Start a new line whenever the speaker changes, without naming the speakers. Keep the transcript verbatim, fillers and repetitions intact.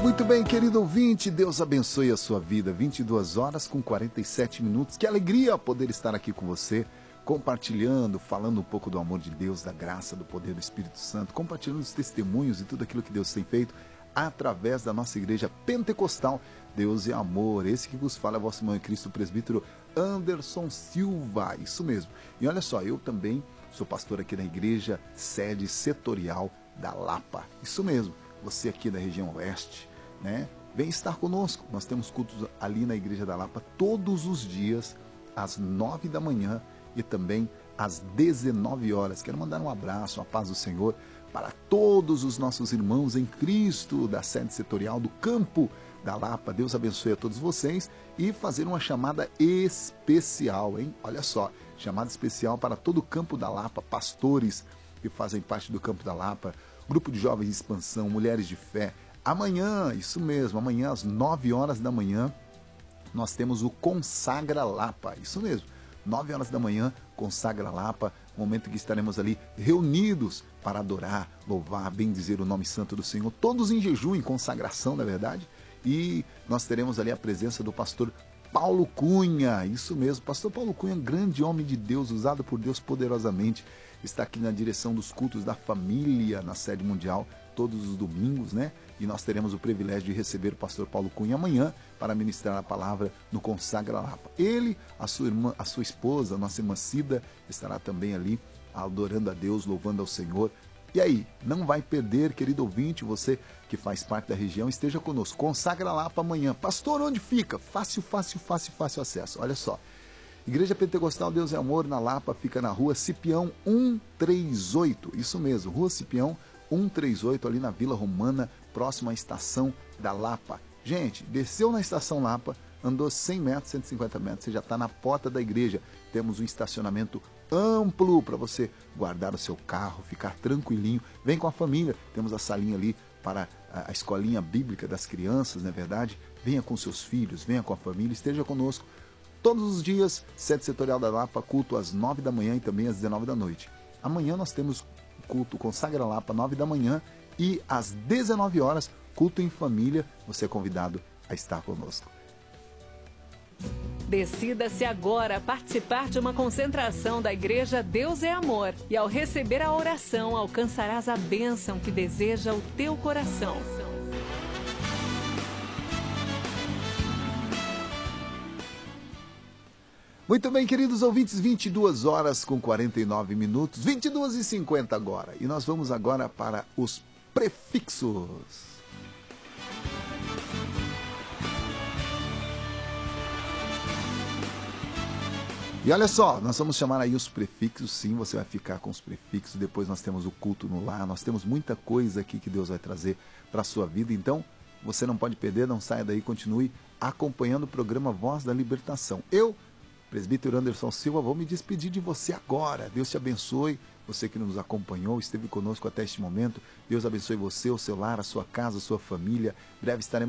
Muito bem, querido ouvinte, Deus abençoe a sua vida. vinte e duas horas com quarenta e sete minutos. Que alegria poder estar aqui com você, compartilhando, falando um pouco do amor de Deus, da graça, do poder do Espírito Santo, compartilhando os testemunhos e tudo aquilo que Deus tem feito através da nossa igreja pentecostal. Deus é amor. Esse que vos fala é vosso irmão em Cristo, o presbítero Anderson Silva. Isso mesmo. E olha só, eu também sou pastor aqui na igreja sede setorial da Lapa. Isso mesmo. Você aqui da região oeste, né? Vem estar conosco. Nós temos cultos ali na Igreja da Lapa todos os dias, às nove da manhã e também às dezenove horas. Quero mandar um abraço, a paz do Senhor, para todos os nossos irmãos em Cristo da sede setorial do campo da Lapa. Deus abençoe a todos vocês e fazer uma chamada especial, hein? Olha só, chamada especial para todo o campo da Lapa, pastores que fazem parte do campo da Lapa, grupo de jovens de expansão, mulheres de fé. Amanhã, isso mesmo, amanhã às nove horas da manhã, nós temos o Consagra Lapa. Isso mesmo, nove horas da manhã, Consagra Lapa, momento que estaremos ali reunidos para adorar, louvar, bendizer o nome santo do Senhor, todos em jejum, em consagração, na verdade. E nós teremos ali a presença do pastor Paulo Cunha, isso mesmo, pastor Paulo Cunha, grande homem de Deus, usado por Deus poderosamente, está aqui na direção dos cultos da família na sede mundial, todos os domingos, né? E nós teremos o privilégio de receber o pastor Paulo Cunha amanhã para ministrar a palavra no Consagra Lapa. Ele, a sua irmã, a sua esposa, a nossa irmã Cida, estará também ali adorando a Deus, louvando ao Senhor. E aí, não vai perder, querido ouvinte, você que faz parte da região, esteja conosco. Consagra Lapa amanhã. Pastor, onde fica? Fácil, fácil, fácil, fácil acesso. Olha só. Igreja Pentecostal Deus é Amor, na Lapa, fica na rua Cipião cento e trinta e oito. Isso mesmo, rua Cipião cento e trinta e oito, ali na Vila Romana, próximo à estação da Lapa. Gente, desceu na estação Lapa, andou cem metros, cento e cinquenta metros, você já está na porta da igreja. Temos um estacionamento amplo para você guardar o seu carro, ficar tranquilinho. Vem com a família, temos a salinha ali para a, a escolinha bíblica das crianças, não é verdade? Venha com seus filhos, venha com a família, esteja conosco. Todos os dias, sede setorial da Lapa, culto às nove da manhã e também às dezenove da noite. Amanhã nós temos culto Consagra Lapa, nove da manhã, e às dezenove horas, culto em família. Você é convidado a estar conosco.
Decida-se agora a participar de uma concentração da Igreja Deus é Amor. E ao receber a oração, alcançarás a bênção que deseja o teu coração.
Muito bem, queridos ouvintes, vinte e duas horas com quarenta e nove minutos, vinte e duas e cinquenta agora. E nós vamos agora para os prefixos. E olha só, nós vamos chamar aí os prefixos, sim, você vai ficar com os prefixos, depois nós temos o culto no lar, nós temos muita coisa aqui que Deus vai trazer para a sua vida, então você não pode perder, não saia daí, continue acompanhando o programa Voz da Libertação. Eu, presbítero Anderson Silva, vou me despedir de você agora. Deus te abençoe, você que nos acompanhou, esteve conosco até este momento. Deus abençoe você, o seu lar, a sua casa, a sua família. Breve estaremos